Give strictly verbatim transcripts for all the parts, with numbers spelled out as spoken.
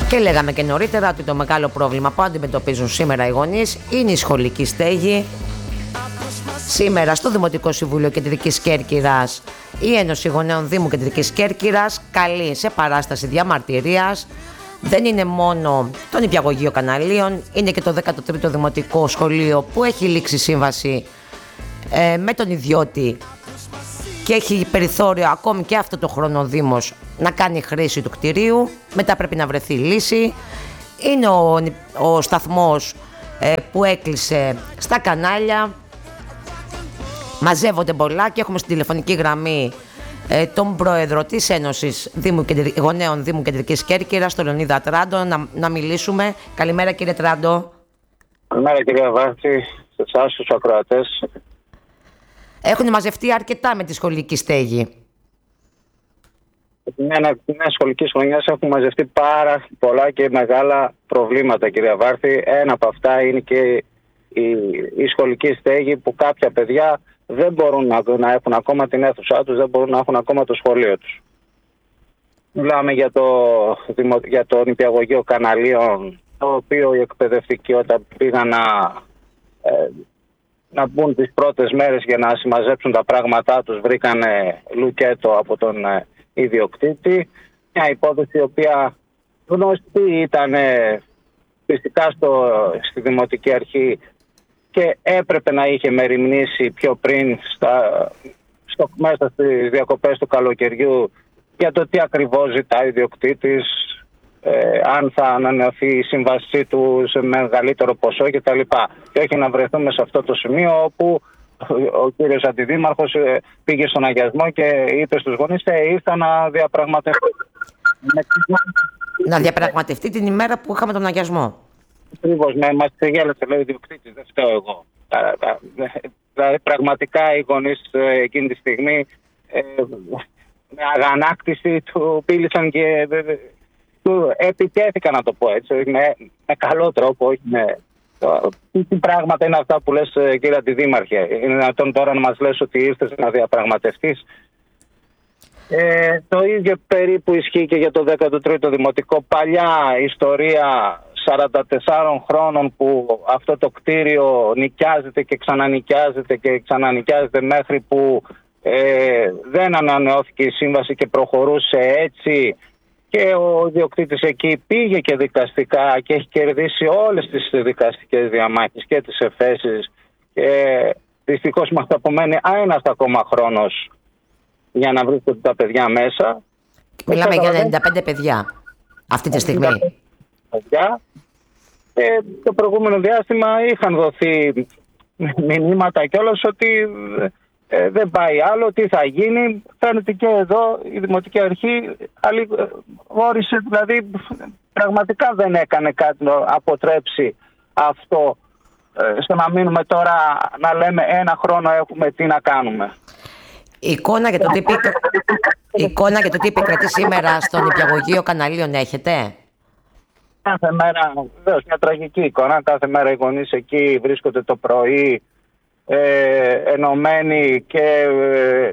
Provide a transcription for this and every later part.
Και λέγαμε και νωρίτερα ότι το μεγάλο πρόβλημα που αντιμετωπίζουν σήμερα οι γονείς είναι η σχολική στέγη. Σήμερα στο Δημοτικό Συμβούλιο Κεντρικής Κέρκυρας η Ένωση Γονέων Δήμου Κεντρικής Κέρκυρας καλεί σε παράσταση διαμαρτυρίας. Δεν είναι μόνο το νηπιαγωγείο Καναλίων, είναι και το δέκατο τρίτο Δημοτικό Σχολείο που έχει λήξει σύμβαση ε, με τον ιδιώτη και έχει περιθώριο ακόμη και αυτό το χρόνο ο Δήμος να κάνει χρήση του κτηρίου. Μετά πρέπει να βρεθεί λύση. Είναι ο, ο σταθμός ε, που έκλεισε στα κανάλια. Μαζεύονται πολλά και έχουμε στην τηλεφωνική γραμμή ε, τον πρόεδρο της Ένωσης Δήμου, Γονέων Δήμου Κεντρικής Κέρκυρας, τον Λεωνίδα Τράντο, να, να μιλήσουμε. Καλημέρα κύριε Τράντο. Καλημέρα κυρία Βάρτη, σε εσάς τους ακροατές. Έχουν μαζευτεί αρκετά με τη σχολική στέγη. Μια νέα σχολική χρονιά έχουν μαζευτεί πάρα πολλά και μεγάλα προβλήματα κυρία Βάρτη. Ένα από αυτά είναι και η, η σχολική στέγη που κάποια παιδιά δεν μπορούν να, να έχουν ακόμα την αίθουσά τους, δεν μπορούν να έχουν ακόμα το σχολείο τους. Μιλάμε για το, για το νηπιαγωγείο Καναλίων, το οποίο οι εκπαιδευτικοί όταν πήγαν να, ε, να μπουν τις πρώτες μέρες για να συμμαζέψουν τα πράγματά τους βρήκαν λουκέτο από τον ε, ιδιοκτήτη. Μια υπόθεση η οποία γνωστή ήταν ε, φυσικά στο, στη Δημοτική Αρχή και έπρεπε να είχε μεριμνήσει πιο πριν στα, στο, μέσα στις διακοπές του καλοκαιριού για το τι ακριβώς ζητάει ο ιδιοκτήτης, ε, αν θα ανανεωθεί η σύμβασή του σε μεγαλύτερο ποσό κτλ. Και όχι να βρεθούμε σε αυτό το σημείο όπου ο κύριος Αντιδήμαρχος ε, πήγε στον αγιασμό και είπε στους γονείς ε, ήρθα να διαπραγματευτεί. Να διαπραγματευτεί την ημέρα που είχαμε τον αγιασμό. Ακριβώς, ναι, μας ξεγέλασε, λέει ο ιδιοκτήτης, δεν φταίω εγώ. Δηλαδή, πραγματικά οι γονείς εκείνη τη στιγμή ε, με αγανάκτηση του πήλησαν και ε, του επιτέθηκαν, να το πω έτσι, με, με καλό τρόπο, όχι με... Τι, τι πράγματα είναι αυτά που λες κύριε Αντιδήμαρχε? Είναι δυνατόν τώρα να μας λες ότι ήρθες να διαπραγματευτείς? Ε, το ίδιο περίπου ισχύει και για το δέκατο τρίτο Δημοτικό. Παλιά ιστορία σαράντα τεσσάρων χρόνων που αυτό το κτίριο νοικιάζεται και ξανανοικιάζεται και ξανανοικιάζεται μέχρι που ε, δεν ανανεώθηκε η σύμβαση και προχωρούσε έτσι και ο ιδιοκτήτης εκεί πήγε και δικαστικά και έχει κερδίσει όλες τις δικαστικές διαμάχες και τις εφέσεις και δυστυχώς μας απομένει ένας ακόμα χρόνος για να βρίσκονται τα παιδιά μέσα. Μιλάμε για ενενήντα πέντε παιδιά αυτή τη στιγμή. Παιδιά. Ε, το προηγούμενο διάστημα είχαν δοθεί μηνύματα κιόλας ότι ε, δεν πάει άλλο, τι θα γίνει. Φαίνεται και εδώ η Δημοτική Αρχή όρισε, δηλαδή πραγματικά δεν έκανε κάτι να αποτρέψει αυτό, ε, στο να μείνουμε τώρα να λέμε ένα χρόνο έχουμε τι να κάνουμε. Η εικόνα για το τι, η εικόνα για το τι επικρατεί σήμερα στο νηπιαγωγείο Καναλίων έχετε? Κάθε μέρα, βεβαίως, μια τραγική εικόνα. Κάθε μέρα οι γονείς εκεί βρίσκονται το πρωί ε, ενωμένοι και ε,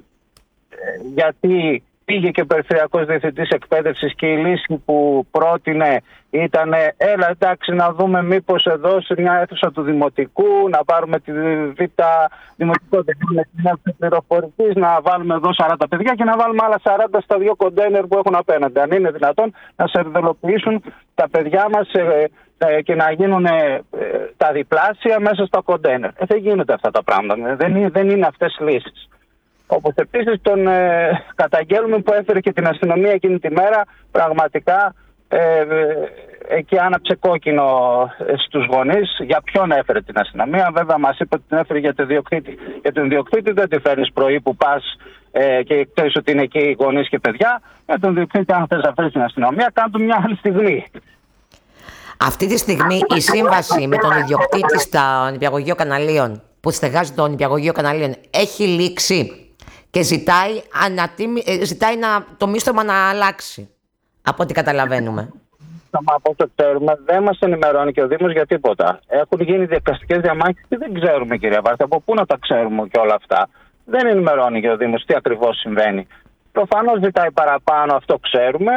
γιατί πήγε και ο Περιφερειακός Διευθυντής Εκπαίδευσης και η λύση που πρότεινε ήταν έλα εντάξει να δούμε μήπως εδώ σε μια αίθουσα του Δημοτικού να πάρουμε τη Β' Δημοτικό με την αίθουσα πληροφορικής, να βάλουμε εδώ σαράντα παιδιά και να βάλουμε άλλα σαράντα στα δύο κοντέινερ που έχουν απέναντι. Αν είναι δυνατόν να σερβελοποιήσουν τα παιδιά μας ε, ε, και να γίνουν ε, τα διπλάσια μέσα στα κοντέινερ. Ε, δεν γίνονται αυτά τα πράγματα. Δεν είναι, δεν είναι αυτές λύσεις. Όπως επίσης τον ε, καταγγέλουμε που έφερε και την αστυνομία εκείνη τη μέρα, πραγματικά ε, ε, εκεί άναψε κόκκινο ε, στους γονείς. Για ποιον έφερε την αστυνομία? Βέβαια μας είπε ότι την έφερε για τον ιδιοκτήτη. Για τον ιδιοκτήτη δεν τη φέρνεις πρωί που πας ε, και ξέρεις ότι είναι εκεί οι γονείς και παιδιά. Για τον ιδιοκτήτη, αν θες να φέρεις την αστυνομία, κάντου μια άλλη στιγμή. Αυτή τη στιγμή η σύμβαση με τον ιδιοκτήτη στα νηπιαγωγείο Καναλίων, που στεγάζει το νηπιαγωγείο Καναλίων, έχει λήξει και ζητάει, ανατίμη, ζητάει να, το μίσθωμα να αλλάξει, από ό,τι καταλαβαίνουμε. Από ό,τι ξέρουμε, δεν μας ενημερώνει και ο Δήμος για τίποτα. Έχουν γίνει δικαστικές διαμάχες και δεν ξέρουμε, κυρία Βάρτη, από πού να τα ξέρουμε και όλα αυτά. Δεν ενημερώνει και ο Δήμος τι ακριβώς συμβαίνει. Προφανώς ζητάει παραπάνω, αυτό ξέρουμε.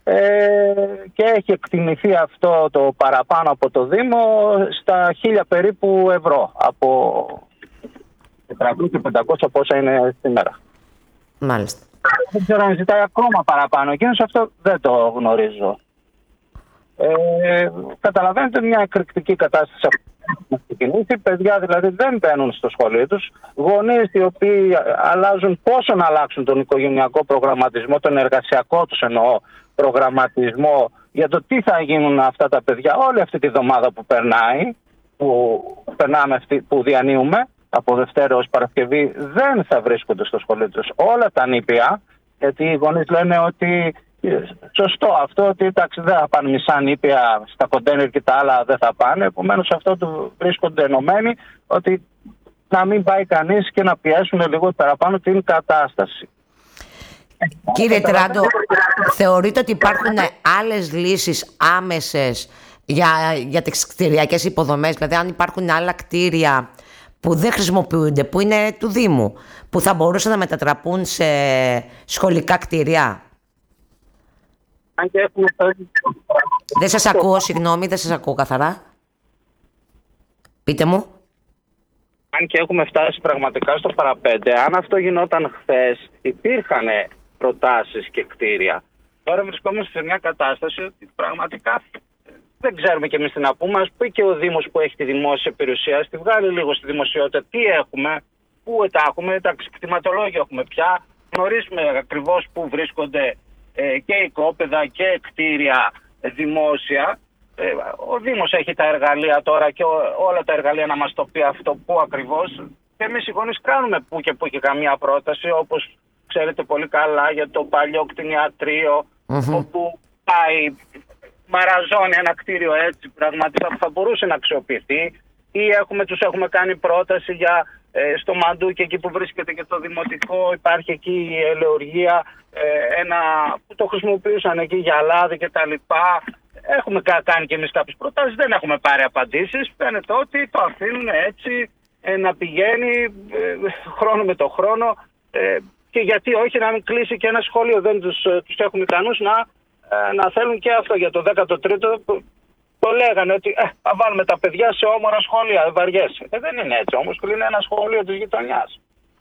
ε, και έχει εκτιμηθεί αυτό το παραπάνω από το Δήμο στα χίλια περίπου ευρώ, από τετρακόσια και πεντακόσια πόσα είναι σήμερα. Μάλιστα. Δεν ξέρω αν ζητάει ακόμα παραπάνω εκείνος, αυτό δεν το γνωρίζω. Ε, καταλαβαίνετε, μια εκρηκτική κατάσταση να ξεκινήσει. Παιδιά δηλαδή δεν μπαίνουν στο σχολείο τους. Γονείς οι οποίοι αλλάζουν, πόσο να αλλάξουν τον οικογενειακό προγραμματισμό, τον εργασιακό τους εννοώ προγραμματισμό, για το τι θα γίνουν αυτά τα παιδιά όλη αυτή τη εβδομάδα που περνάει, που, περνάμε αυτή, που διανύουμε από Δευτέρα ως Παρασκευή, δεν θα βρίσκονται στο σχολείο τους όλα τα νήπια, γιατί οι γονείς λένε ότι σωστό αυτό, ότι εντάξει, δεν θα πάνε μισά νήπια στα κοντέινερ και τα άλλα δεν θα πάνε. Επομένως αυτό του βρίσκονται ενωμένοι, ότι να μην πάει κανείς και να πιέσουν λίγο παραπάνω την κατάσταση. Κύριε Τράντο, θεωρείτε ότι υπάρχουν άλλες λύσεις άμεσες για, για τις κτηριακές υποδομές? Δηλαδή αν υπάρχουν άλλα κτίρια που δεν χρησιμοποιούνται, που είναι του Δήμου, που θα μπορούσαν να μετατραπούν σε σχολικά κτίρια? Αν και έχουμε... Δεν σας ακούω, συγγνώμη, δεν σας ακούω καθαρά. Πείτε μου. Αν και έχουμε φτάσει πραγματικά στο παραπέντε, αν αυτό γινόταν χθες, υπήρχαν προτάσεις και κτίρια. Τώρα βρισκόμαστε σε μια κατάσταση ότι πραγματικά δεν ξέρουμε κι εμείς τι να πούμε. Ας πει και ο Δήμος που έχει τη δημόσια περιουσία, στη βγάλει λίγο στη δημοσιότητα τι έχουμε, πού τα έχουμε, τα κτηματολόγια έχουμε πια, γνωρίζουμε ακριβώς πού βρίσκονται ε, και οικόπεδα και κτίρια δημόσια. Ε, ο Δήμος έχει τα εργαλεία τώρα και ό, όλα τα εργαλεία να μας το πει αυτό που ακριβώς. Και εμείς οι γονείς κάνουμε που και που και καμία πρόταση, όπως ξέρετε πολύ καλά για το παλιό κτηνιατρίο, mm-hmm. όπου πάει, μαραζώνει ένα κτίριο έτσι πραγματικά που θα μπορούσε να αξιοποιηθεί, ή έχουμε, τους έχουμε κάνει πρόταση για ε, στο Μαντούκι, εκεί που βρίσκεται και το δημοτικό, υπάρχει εκεί η ελεοργία, ε, ένα, που το χρησιμοποιούσαν εκεί για λάδι και τα λοιπά. Έχουμε κάνει και εμείς κάποιες προτάσεις, δεν έχουμε πάρει απαντήσεις. Φαίνεται ότι το αφήνουν έτσι ε, να πηγαίνει ε, χρόνο με το χρόνο, ε, και γιατί όχι να μην κλείσει και ένα σχολείο. Δεν τους, τους έχουν ικανούς να, ε, να θέλουν και αυτό για το δέκατο τρίτο. Το λέγανε ότι ε, θα βάλουμε τα παιδιά σε όμορα σχολεία, βαριέσαι. Ε, δεν είναι έτσι όμως, είναι ένα σχολείο της γειτονιάς.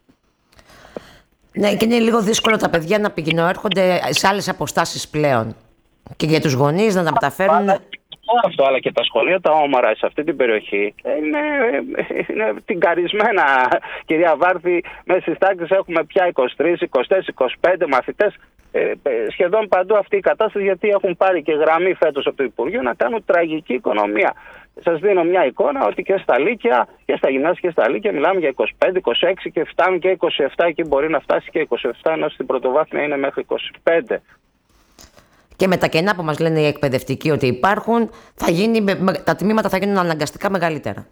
Ναι, και είναι λίγο δύσκολο τα παιδιά να πηγαίνουν, έρχονται σε άλλες αποστάσεις πλέον. Και για τους γονείς να τα μεταφέρουν. Αυτό, αλλά και τα σχολεία τα όμορα σε αυτή την περιοχή είναι, είναι τυγκαρισμένα, κυρία Βάρθη. Μέσα στις τάξεις έχουμε πια είκοσι τρεις, είκοσι τέσσερα, είκοσι πέντε μαθητές. Ε, σχεδόν παντού αυτή η κατάσταση, γιατί έχουν πάρει και γραμμή φέτος από το Υπουργείο να κάνουν τραγική οικονομία. Σας δίνω μια εικόνα ότι και στα Λύκεια και στα γυμνάσια και στα Λύκεια μιλάμε για είκοσι πέντε, είκοσι έξι και φτάνουν και είκοσι επτά, εκεί μπορεί να φτάσει και είκοσι επτά, ενώ στην πρωτοβάθμια είναι μέχρι είκοσι πέντε. Και με τα κενά που μας λένε οι εκπαιδευτικοί ότι υπάρχουν, θα γίνει, τα τμήματα θα γίνουν αναγκαστικά μεγαλύτερα.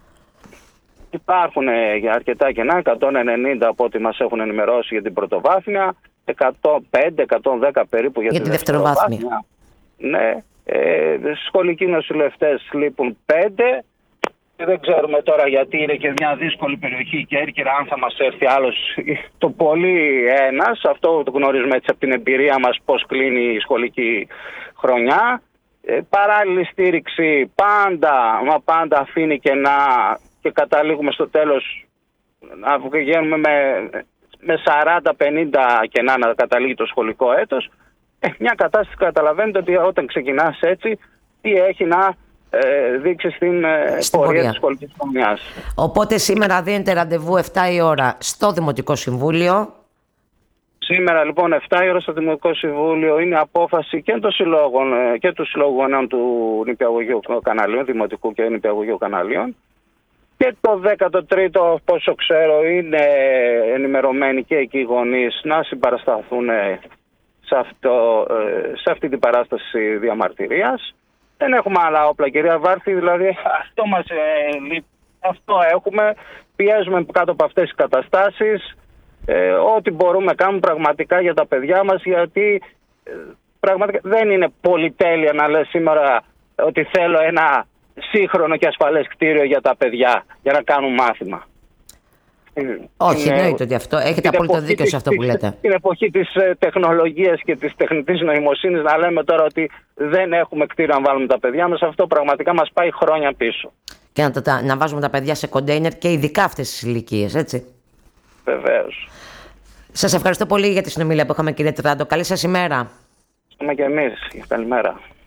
Υπάρχουν για αρκετά κενά, εκατόν ενενήντα από ό,τι μας έχουν ενημερώσει για την πρωτοβάθμια, εκατόν πέντε εκατόν δέκα περίπου για, για τη δευτεροβάθμια. Ναι, ε, σχολικοί νοσηλευτές λείπουν πέντε. Και δεν ξέρουμε τώρα, γιατί είναι και μια δύσκολη περιοχή η Κέρκυρα, αν θα μας έρθει άλλος το πολύ ένας. Αυτό το γνωρίζουμε έτσι από την εμπειρία μας, πώς κλείνει η σχολική χρονιά. Ε, παράλληλη στήριξη πάντα, μα πάντα αφήνει κενά και καταλήγουμε στο τέλος να βγαίνουμε με, με σαράντα πενήντα κενά να καταλήγει το σχολικό έτος. Ε, μια κατάσταση, καταλαβαίνετε ότι όταν ξεκινάς έτσι, τι έχει να Ε, δείξει στην, στην πορεία, πορεία της σχολικής χρονιάς. Οπότε σήμερα δίνετε ραντεβού επτά η ώρα στο Δημοτικό Συμβούλιο. Σήμερα λοιπόν επτά η ώρα στο Δημοτικό Συμβούλιο είναι απόφαση και των συλλόγων και του Συλλόγου Γονέων του Νηπιαγωγείου Καναλίων, Δημοτικού και Νηπιαγωγείου Καναλίων. Και το δέκατο τρίτο, πόσο ξέρω, είναι ενημερωμένοι και εκεί οι γονείς να συμπαρασταθούν σε, αυτό, σε αυτή την παράσταση διαμαρτυρίας. Δεν έχουμε άλλα όπλα, κυρία Βάρθη, δηλαδή αυτό, μας, ε, αυτό έχουμε, πιέζουμε κάτω από αυτές τις καταστάσεις, ε, ό,τι μπορούμε κάνουμε πραγματικά για τα παιδιά μας, γιατί ε, πραγματικά δεν είναι πολυτέλεια να λες σήμερα ότι θέλω ένα σύγχρονο και ασφαλές κτίριο για τα παιδιά, για να κάνουν μάθημα. Όχι, είναι... εννοείται ότι αυτό. Έχετε απόλυτο δίκιο σε αυτό που λέτε. Στην εποχή της τεχνολογίας και της τεχνητής νοημοσύνης να λέμε τώρα ότι δεν έχουμε κτίριο να βάλουμε τα παιδιά μας, αυτό πραγματικά μας πάει χρόνια πίσω. Και να, τα, να βάζουμε τα παιδιά σε κοντέινερ και ειδικά αυτές τις ηλικίες, έτσι. Βεβαίως. Σας ευχαριστώ πολύ για τη συνομιλία που είχαμε, κύριε Τετράντο. Καλή σας ημέρα. Είμαι και εμείς. Καλημέρα.